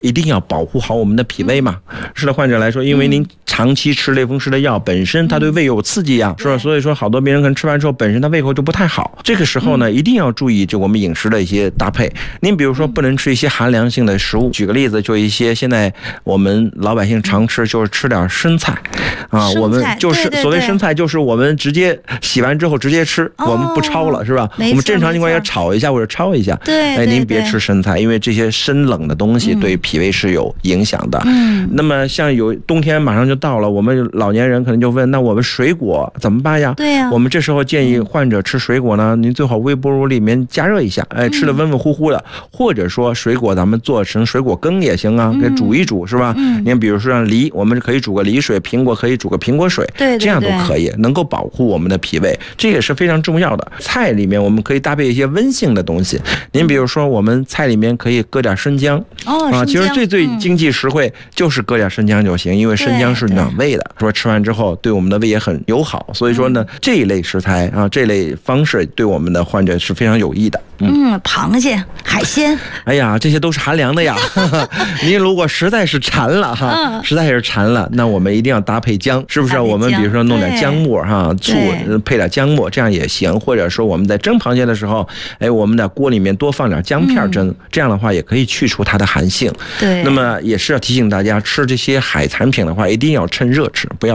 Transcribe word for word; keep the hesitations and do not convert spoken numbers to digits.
一定要保护好我们的脾胃嘛。是的，患者来说，因为您长期吃类风湿的药，本身它对胃有刺激呀，是吧？所以说好多病人可能吃完之后，本身他胃口就不太好。这个时候呢，一定要注意就我们饮食的一些搭配。您比如说不能吃一些寒凉性的食物，举个例子，就一些现在我们老百姓常吃，就是吃点生菜啊，我们就是所谓生菜，就是我们直接洗完之后直接吃，我们不焯了，是吧？我们正常情况下炒一下或者焯一下。 对， 哎，您别吃生菜，因为这些生冷的东西对脾胃是有影响的。嗯，那么像有冬天马上就到了，我们老年人可能就问，那我们水果怎么办呀？ 对呀， 我们这时候建议患者吃水果呢，您最好微波炉里面加热一下，哎，吃的温温乎乎的，或者说水果咱们做成水果羹也行啊，给煮一煮，是吧？嗯，您比如说像梨，我们可以煮个梨水，苹果可以煮个苹果水， 对， 这样都可以，能够保护我们的脾胃，这也是非常重要的。菜里面我们可以搭配一些温性的东西，您比如说我们菜里面可以搁点生姜， 哦， 啊，其实最最经济实惠就是搁点生姜就行，因为生姜是暖胃的，说吃完之后对我们的胃也很友好，所以说呢，这一类食材啊，这类方式对我们的患者是非常有益的。 嗯，螃蟹、海鲜， 哎呀，这些都是寒凉的呀。您如果实在是馋了哈，嗯、实在是馋了，那我们一定要搭配姜，是不是？我们比如说弄点姜末哈，醋配点姜末，这样也行。或者说我们在蒸螃蟹的时候，哎，我们在锅里面多放点姜片蒸，嗯、这样的话也可以去除它的寒性。 对。 那么也是要提醒大家，吃这些海产品的话，一定要趁热吃，不要